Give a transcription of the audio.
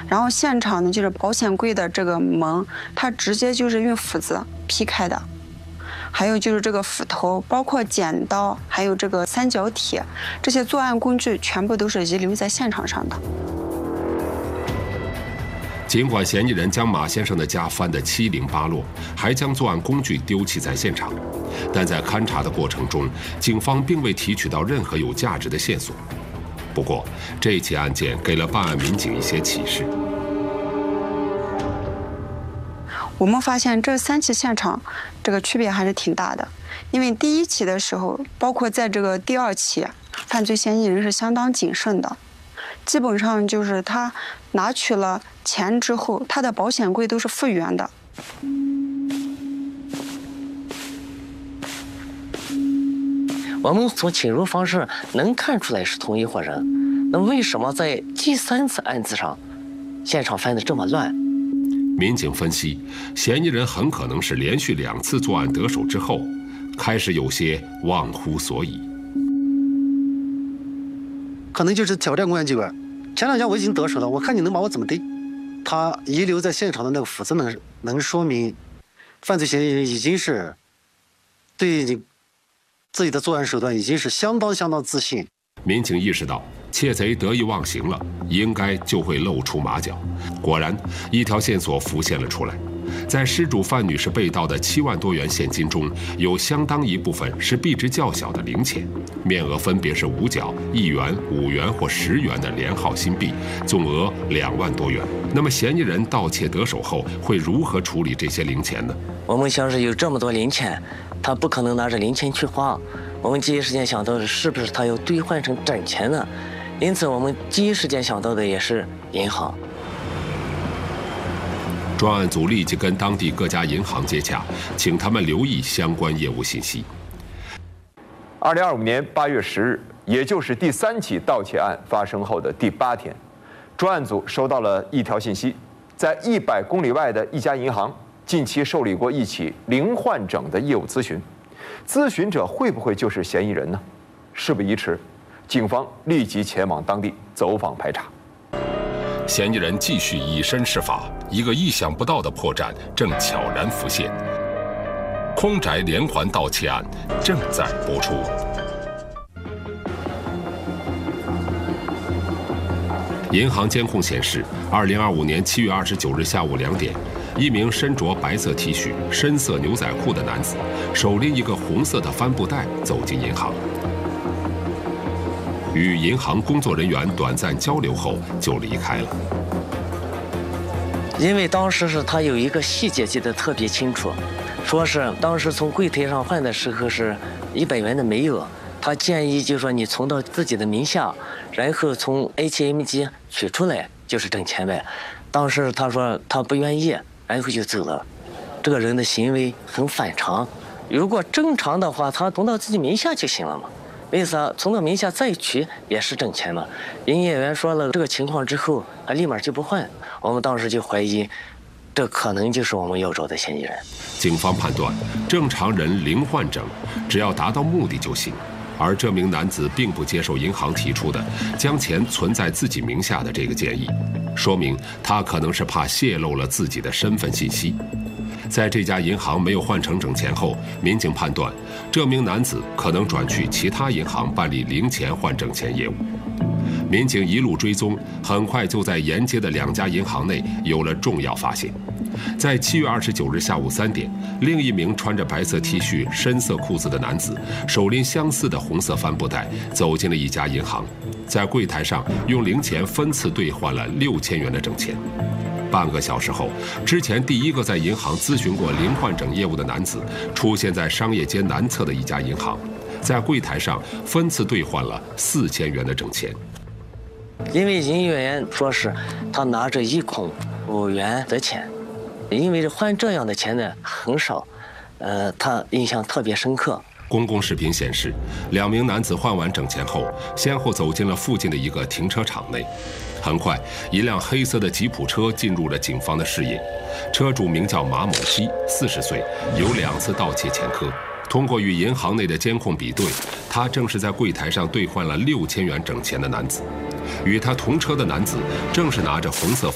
然后现场呢就是保险柜的这个门，它直接就是用斧子劈开的。还有就是这个斧头，包括剪刀，还有这个三角铁，这些作案工具全部都是遗留在现场上的。 尽管嫌疑人将马先生的家翻得七零八落，还将作案工具丢弃在现场，但在勘查的过程中，警方并未提取到任何有价值的线索。不过，这起案件给了办案民警一些启示。 我们发现这3起现场这个区别还是挺大的，因为第1起的时候，包括在这个第2起，犯罪嫌疑人是相当谨慎的，基本上就是他拿取了钱之后，他的保险柜都是复原的。 我们从侵入方式能看出来是同一伙人，那为什么在第3次案子上，现场翻得这么乱？ 民警分析，嫌疑人很可能是连续2次作案得手之后，开始有些忘乎所以。 可能就是挑战公安机关，前2项我已经得手了，我看你能把我怎么地？他遗留在现场的那个斧子能说明，犯罪嫌疑人已经是对你自己的作案手段已经是相当自信。 民警意识到窃贼得意忘形了，应该就会露出马脚。果然，一条线索浮现了出来。在失主范女士被盗的7万多元现金中，有相当一部分是币值较小的零钱，面额分别是5角、1元、5元或10元的连号新币，总额2万多元。那么，嫌疑人盗窃得手后会如何处理这些零钱呢？ 我们想是有这么多零钱，他不可能拿着零钱去花。我们第一时间想到的是不是他要兑换成真钱呢？因此，我们第一时间想到的也是银行。 专案组立即跟当地各家银行接洽，请他们留意相关业务信息。 2025年8月10日，也就是第3起盗窃案发生后的第8天，专案组收到了一条信息，在100公里外的一家银行近期受理过一起零换整的业务咨询，咨询者会不会就是嫌疑人呢？事不宜迟，警方立即前往当地走访排查。 嫌疑人继续以身试法，一个意想不到的破绽正悄然浮现。空宅连环盗窃案正在播出。银行监控显示，2025年7月29日下午2点，一名身着白色 T 恤、深色牛仔裤的男子，手拎一个红色的帆布袋走进银行。与银行工作人员短暂交流后就离开了。 因为当时是他有一个细节记得特别清楚，说是当时从柜台上换的时候是100元的没有，他建议就说你存到自己的名下，然后从 ATM 机取出来就是挣钱呗。当时他说他不愿意，然后就走了。这个人的行为很反常，如果正常的话，他存到自己名下就行了嘛。为啥从他名下再取也是挣钱嘛？营业员说了这个情况之后，他立马就不换。我们当时就怀疑，这可能就是我们要找的嫌疑人。 警方判断，正常人零换整，只要达到目的就行。而这名男子并不接受银行提出的将钱存在自己名下的这个建议，说明他可能是怕泄露了自己的身份信息。在这家银行没有换成整钱后，民警判断，这名男子可能转去其他银行办理零钱换整钱业务。民警一路追踪，很快就在沿街的2家银行内有了重要发现。在7月29日下午3点，另一名穿着白色 T 恤、深色裤子的男子，手拎相似的红色帆布袋，走进了一家银行，在柜台上用零钱分次兑换了6000元的整钱。半个小时后，之前第一个在银行咨询过零换整业务的男子出现在商业街南侧的一家银行，在柜台上分次兑换了4000元的整钱。 因为营业员说是他拿着1孔5元的钱，因为换这样的钱呢很少，他印象特别深刻。 公共视频显示，2名男子换完整钱后，先后走进了附近的一个停车场内。很快，一辆黑色的吉普车进入了警方的视野。车主名叫马某基，40岁，有2次盗窃前科。通过与银行内的监控比对，他正是在柜台上兑换了6000元整钱的男子。与他同车的男子正是拿着红色